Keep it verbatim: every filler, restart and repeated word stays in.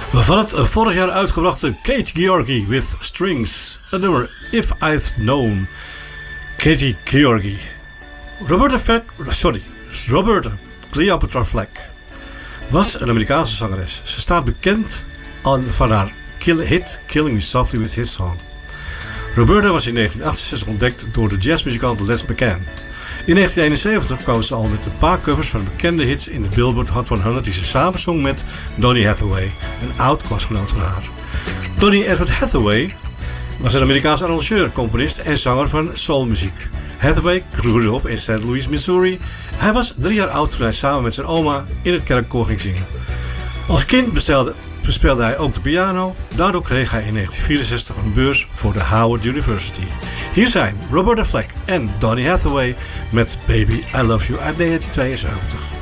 Van het vorig jaar uitgebrachte Kate Georgi with Strings. Het nummer If I'd Known. Katie Georgi. Roberta Fleck, sorry, Roberta Cleopatra Fleck was een Amerikaanse zangeres. Ze staat bekend aan, van haar kill, hit Killing Me Softly with His Song. Roberta was in negentien achtenzestig ontdekt door de jazzmuzikant Les McCann. In negentien eenenzeventig kwam ze al met een paar covers van bekende hits in de Billboard Hot honderd die ze samenzong met Donny Hathaway, een oud klasgenoot van haar. Donny Edward Hathaway was een Amerikaanse arrangeur, componist en zanger van soulmuziek. Hathaway groeide op in Saint Louis, Missouri. Hij was drie jaar oud toen hij samen met zijn oma in het kerkkoor ging zingen. Als kind bestelde, bespeelde hij ook de piano. Daardoor kreeg hij in negentien vierenzestig een beurs voor de Howard University. Hier zijn Roberta Fleck en Donny Hathaway met Baby I Love You uit negentien tweeënzeventig.